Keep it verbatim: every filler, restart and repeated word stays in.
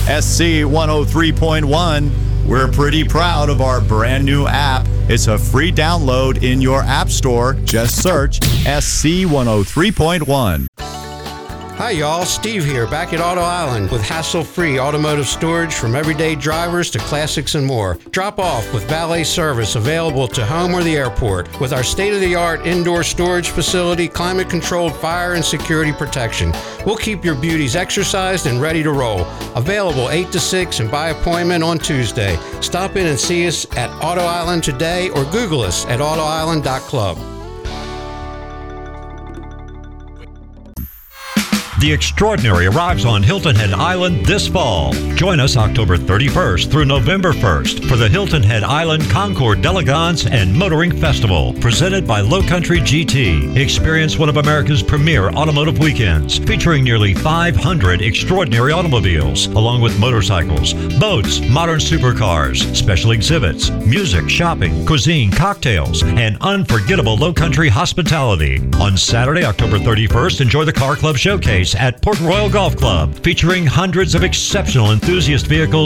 S C one oh three point one. We're pretty proud of our brand new app. It's a free download in your app store. Just search S C one oh three point one. Hi y'all, Steve here, back at Auto Island with hassle-free automotive storage from everyday drivers to classics and more. Drop off with valet service available to home or the airport with our state-of-the-art indoor storage facility, climate-controlled fire and security protection. We'll keep your beauties exercised and ready to roll. Available eight to six and by appointment on Tuesday. Stop in and see us at Auto Island today or Google us at auto island dot club. The Extraordinary arrives on Hilton Head Island this fall. Join us October thirty-first through November first for the Hilton Head Island Concord D'Elegance and Motoring Festival, presented by Low Country G T. Experience one of America's premier automotive weekends, featuring nearly five hundred extraordinary automobiles, along with motorcycles, boats, modern supercars, special exhibits, music, shopping, cuisine, cocktails, and unforgettable Low Country hospitality. On Saturday, October thirty-first, enjoy the Car Club Showcase at Port Royal Golf Club, featuring hundreds of exceptional enthusiast vehicles